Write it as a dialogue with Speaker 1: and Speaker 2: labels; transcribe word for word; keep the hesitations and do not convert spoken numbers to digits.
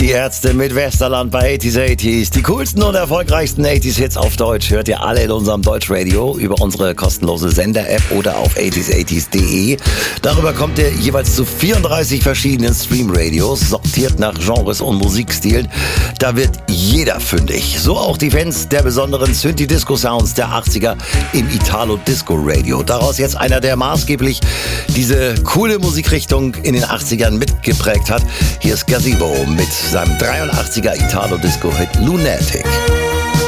Speaker 1: Die Ärzte mit Westerland bei achtziger achtziger. Die coolsten und erfolgreichsten achtziger Hits auf Deutsch hört ihr alle in unserem Deutschradio über unsere kostenlose Sender-App oder auf achtziger achtziger punkt de. Darüber kommt ihr jeweils zu vierunddreißig verschiedenen Stream-Radios, sortiert nach Genres und Musikstilen. Da wird jeder fündig. So auch die Fans der besonderen Synthi-Disco-Sounds der achtziger im Italo-Disco-Radio. Daraus jetzt einer, der maßgeblich diese coole Musikrichtung in den achtzigern mitgeprägt hat. Hier ist Gazebo mit seinem dreiundachtziger Italo-Disco-Hit Lunatic.